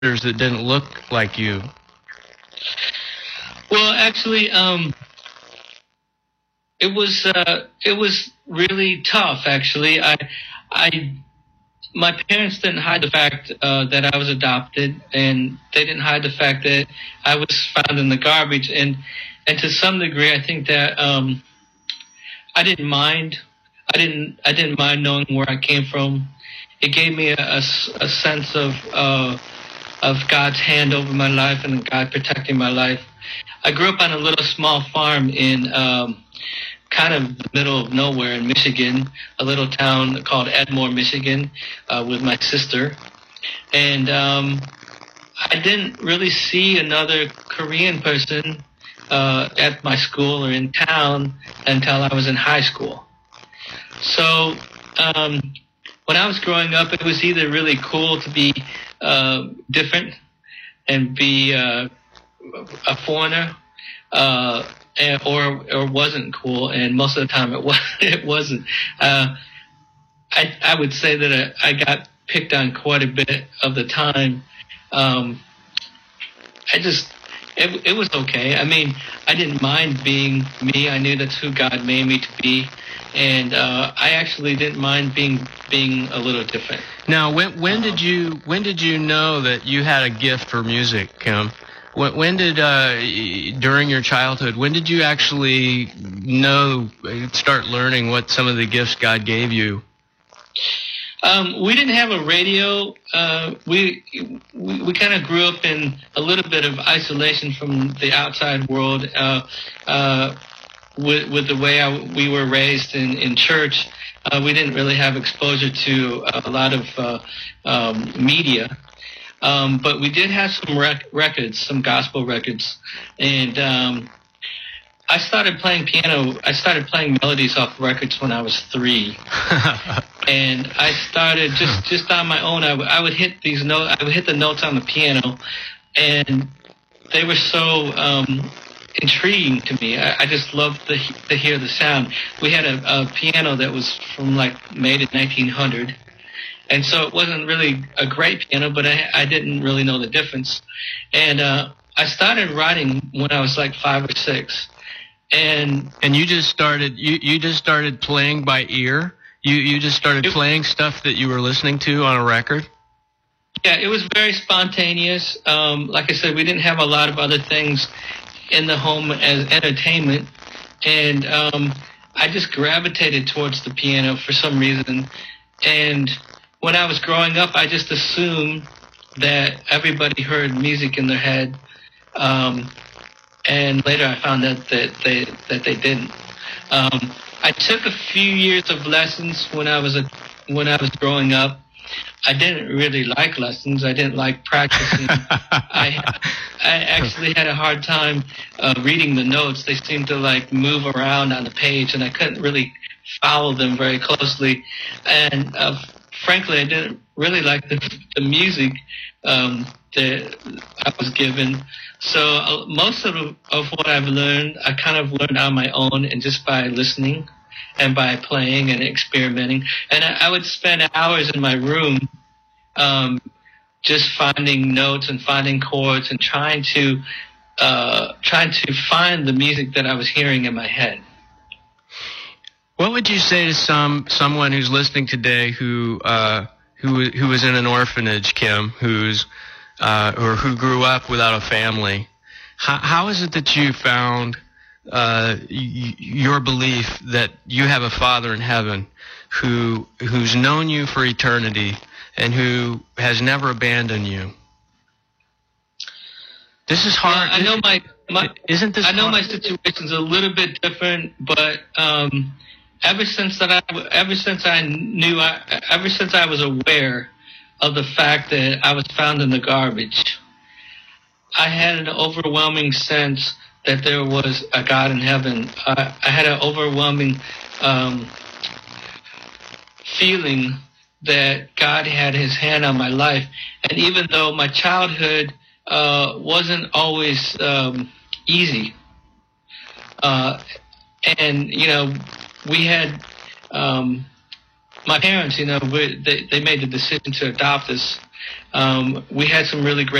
that didn't look like you? Well, actually, it was really tough. Actually, my parents didn't hide the fact that I was adopted, and they didn't hide the fact that I was found in the garbage. And to some degree, I think that I didn't mind. I didn't mind knowing where I came from. It gave me a sense of God's hand over my life and God protecting my life. I grew up on a little small farm in kind of the middle of nowhere in Michigan, a little town called Edmore, Michigan, with my sister. And I didn't really see another Korean person at my school or in town until I was in high school. So when I was growing up, it was either really cool to be different and be a foreigner, or wasn't cool, and most of the time it wasn't. I would say that I got picked on quite a bit of the time. It was okay. I mean, I didn't mind being me. I knew that's who God made me to be, and I actually didn't mind being a little different. Now, when did you know that you had a gift for music, Kim? When did during your childhood? When did you actually start learning what some of the gifts God gave you? We didn't have a radio. We kind of grew up in a little bit of isolation from the outside world with the way we were raised in church. We didn't really have exposure to a lot of media. But we did have some records, some gospel records. And I started playing piano. I started playing melodies off records when I was 3. And I started just on my own. I would hit these notes. I would hit the notes on the piano, and they were so intriguing to me. I just loved to hear the sound. We had a piano that was from made in 1900, and so it wasn't really a great piano, but I didn't really know the difference. And I started writing when I was 5 or 6, and you just started playing by ear. You just started playing stuff that you were listening to on a record? Yeah, it was very spontaneous. Like I said, we didn't have a lot of other things in the home as entertainment. And I just gravitated towards the piano for some reason. And when I was growing up, I just assumed that everybody heard music in their head. And later I found out that they didn't. I took a few years of lessons when I was growing up. I didn't really like lessons. I didn't like practicing. I actually had a hard time reading the notes. They seemed to move around on the page, and I couldn't really follow them very closely. And frankly, I didn't really like the music that I was given. So most of what I've learned, I kind of learned on my own and just by listening and by playing and experimenting. And I would spend hours in my room just finding notes and finding chords and trying to find the music that I was hearing in my head. What would you say to someone who's listening today who was in an orphanage, Kim, or who grew up without a family? How is it that you found your belief that you have a Father in heaven who's known you for eternity and who has never abandoned you? This is hard. I know Isn't this? I know hard? my situation's a little bit different, but ever since I was aware of the fact that I was found in the garbage, I had an overwhelming sense that there was a God in heaven. I had an overwhelming feeling that God had his hand on my life. And even though my childhood wasn't always easy, and, we had my parents, they made the decision to adopt us We had some really great